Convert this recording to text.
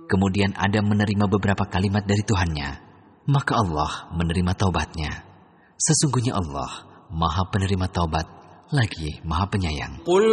kemudian Adam menerima beberapa kalimat dari Tuhannya, maka Allah menerima taubatnya. Sesungguhnya Allah Maha penerima taubat, lagi Maha penyayang.